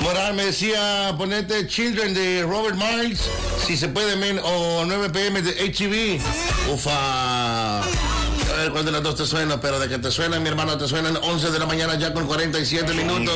Moral me decía, ponete Children de Robert Miles, si se puede, men, o 9 p.m. de HEB. Ufa. A ver cuál de las dos te suena, pero de que te suena, mi hermano, te suenan 11 de la mañana ya con 47 minutos.